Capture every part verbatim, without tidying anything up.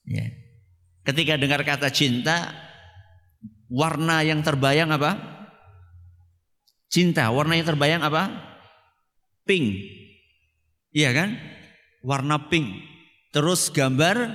Ya. Ketika dengar kata cinta, warna yang terbayang apa? Cinta. Warna yang terbayang apa? Pink. Iya kan? Warna pink. Terus gambar,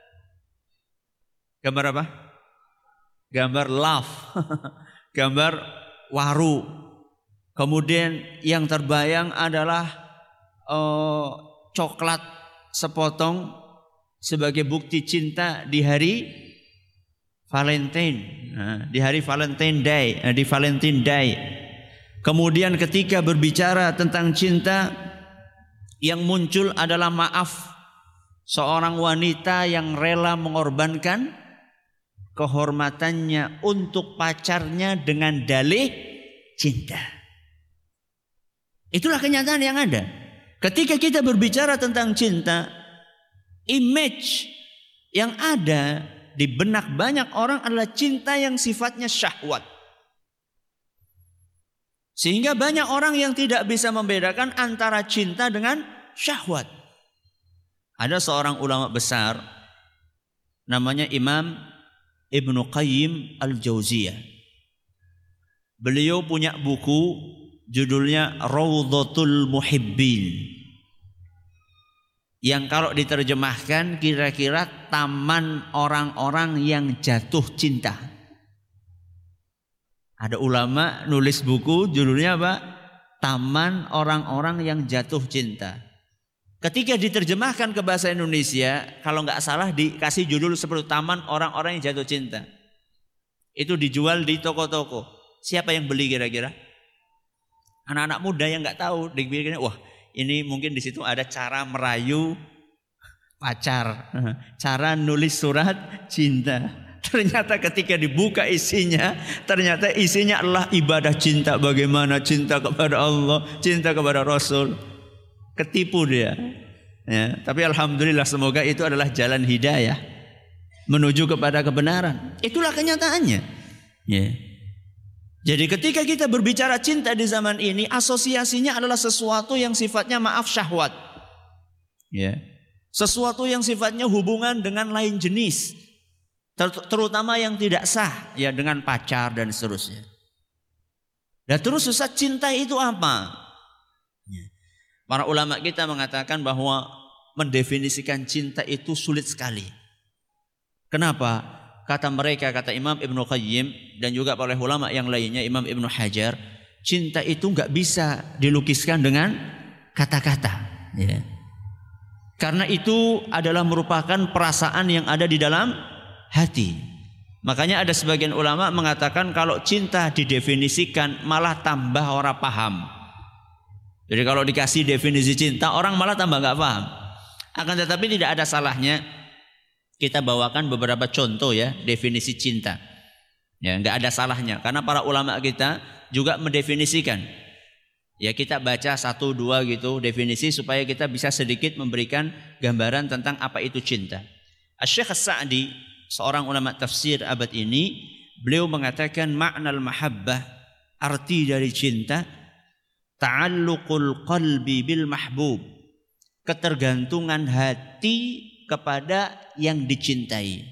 gambar apa? Gambar love. Gambar waru. Kemudian yang terbayang adalah uh, coklat sepotong sebagai bukti cinta di hari Valentine, nah, di hari Valentine Day, di Valentine Day. Kemudian ketika berbicara tentang cinta, yang muncul adalah maaf seorang wanita yang rela mengorbankan kehormatannya untuk pacarnya dengan dalih cinta. Itulah kenyataan yang ada. Ketika kita berbicara tentang cinta, image yang ada di benak banyak orang adalah cinta yang sifatnya syahwat. Sehingga banyak orang yang tidak bisa membedakan antara cinta dengan syahwat. Ada seorang ulama besar namanya Imam Ibnu Qayyim Al-Jauziyah. Beliau punya buku judulnya Raudhatul Muhibbin, yang kalau diterjemahkan kira-kira taman orang-orang yang jatuh cinta. Ada ulama nulis buku judulnya apa? Taman orang-orang yang jatuh cinta. Ketika diterjemahkan ke bahasa Indonesia, kalau nggak salah dikasih judul seperti Taman Orang-orang yang Jatuh Cinta. Itu dijual di toko-toko. Siapa yang beli kira-kira? Anak-anak muda yang nggak tahu, dipikirnya wah ini mungkin di situ ada cara merayu pacar, cara nulis surat cinta. Ternyata ketika dibuka isinya, ternyata isinya adalah ibadah cinta. Bagaimana cinta kepada Allah, cinta kepada Rasul. Ketipu dia. Ya, tapi alhamdulillah semoga itu adalah jalan hidayah menuju kepada kebenaran. Itulah kenyataannya. Ya. Jadi ketika kita berbicara cinta di zaman ini, asosiasinya adalah sesuatu yang sifatnya maaf syahwat. Ya. Sesuatu yang sifatnya hubungan dengan lain jenis. Ter- terutama yang tidak sah, ya, dengan pacar dan seterusnya. Dan terus susah cinta itu apa? Ya. Para ulama kita mengatakan bahwa mendefinisikan cinta itu sulit sekali. Kenapa? Kata mereka, kata Imam Ibnu Qayyim dan juga oleh ulama yang lainnya, Imam Ibnu Hajar, cinta itu nggak bisa dilukiskan dengan kata-kata. Ya. Karena itu adalah merupakan perasaan yang ada di dalam hati. Makanya ada sebagian ulama mengatakan kalau cinta didefinisikan malah tambah orang paham. Jadi kalau dikasih definisi cinta, orang malah tambah nggak paham. Akan tetapi tidak ada salahnya kita bawakan beberapa contoh, ya, definisi cinta. Ya, nggak ada salahnya karena para ulama kita juga mendefinisikan. Ya, kita baca satu dua gitu definisi supaya kita bisa sedikit memberikan gambaran tentang apa itu cinta. Asy-Syaikh As-Sa'di, seorang ulama tafsir abad ini, beliau mengatakan makna al-mahabbah, arti dari cinta, ta'alluqul qalbi bil mahbub, ketergantungan hati kepada yang dicintai.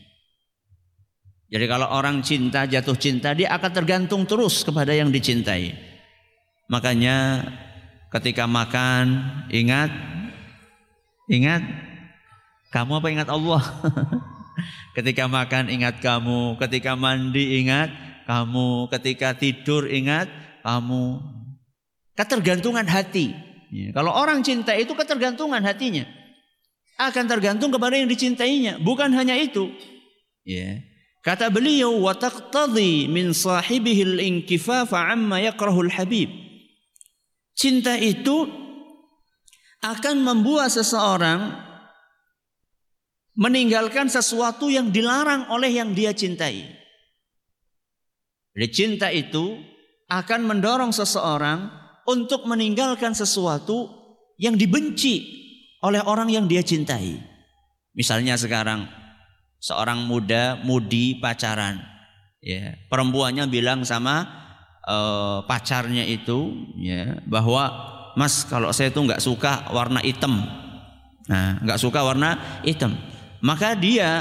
Jadi kalau orang cinta, jatuh cinta, dia akan tergantung terus kepada yang dicintai. Makanya ketika makan, ingat, ingat, kamu apa ingat Allah? Ketika makan ingat kamu, ketika mandi ingat kamu, ketika tidur ingat kamu. Ketergantungan hati. Ya, kalau orang cinta itu ketergantungan hatinya. Akan tergantung kepada yang dicintainya. Bukan hanya itu. Ya. Kata beliau, wa taqtadhi min sahibihi al-inkifafa amma yakrahul habib. Cinta itu akan membuat seseorang meninggalkan sesuatu yang dilarang oleh yang dia cintai. Jadi cinta itu akan mendorong seseorang untuk meninggalkan sesuatu yang dibenci oleh orang yang dia cintai. Misalnya sekarang seorang muda mudi pacaran, ya, perempuannya bilang sama uh, pacarnya itu, ya, bahwa mas kalau saya itu nggak suka warna hitam, nah nggak suka warna hitam, maka dia